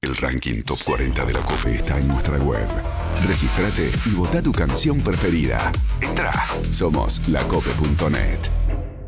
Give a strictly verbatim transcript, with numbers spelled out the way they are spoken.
El ranking Top cuarenta de la COPE está en nuestra web. Regístrate y vota tu canción preferida. Entrá. Somos lacope punto net.